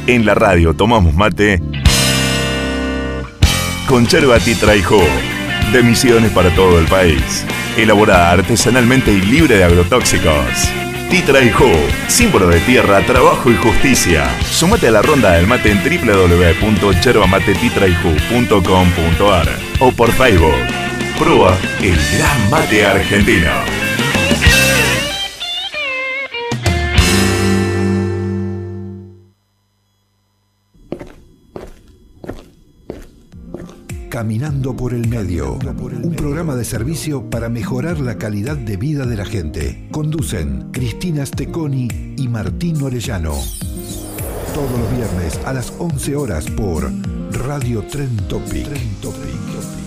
En la radio tomamos mate con yerba Titra y Jugo, de Misiones para todo el país. Elaborada artesanalmente y libre de agrotóxicos. Titra y Jugo, símbolo de tierra, trabajo y justicia. Sumate a la ronda del mate en www.yerbamateTitraYjugo.com.ar o por Facebook. Prueba el gran mate argentino. Caminando por el Medio, un programa de servicio para mejorar la calidad de vida de la gente. Conducen Cristina Steconi y Martín Orellano. Todos los viernes a las 11 horas por Radio Tren Topic.